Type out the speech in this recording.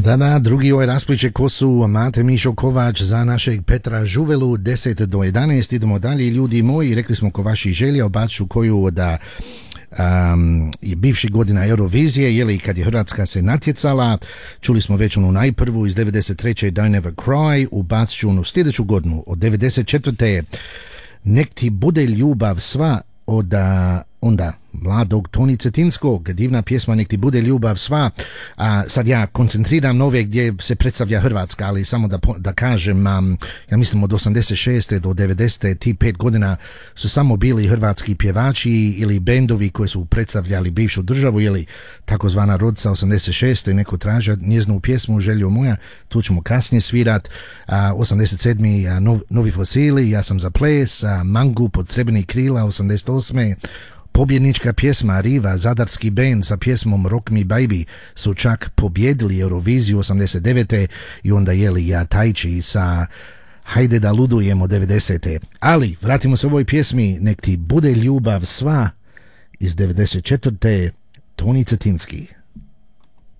Da, drugi ovaj raspliče kosu Mate Mišo Kovač za našeg Petra Žuvelu, 10 do 11. Idemo dalje, ljudi moji, rekli smo ko vaši želja, obaču koju da je bivših godina Eurovizije, jeli kad je Hrvatska se natjecala, čuli smo već onu najprvu iz 93. Die Never Cry, ubacit ću onu sljedeću godinu od 94. Nek ti bude ljubav sva od onda mladog Toni Cetinskog, divna pjesma Nek ti bude ljubav sva. Sad ja koncentriram nove gdje se predstavlja Hrvatska, ali samo da kažem, ja mislim od 86. do 90. ti 5 godina su samo bili hrvatski pjevači ili bendovi koji su predstavljali bivšu državu, ili takozvana Rodica 86. Neko traže njeznu pjesmu Željo moja, tu ćemo kasnije svirat. 87. Novi fosili, Ja sam za ples, Mangu pod srebrnih krila 88. Pobjednička pjesma Riva, zadarski band sa pjesmom Rock Me Baby su čak pobjedili Euroviziju 89. i onda jeli Ja Tajči sa Hajde da ludujemo 90. Ali vratimo se ovoj pjesmi Nek ti bude ljubav sva iz 94. Toni Cetinski.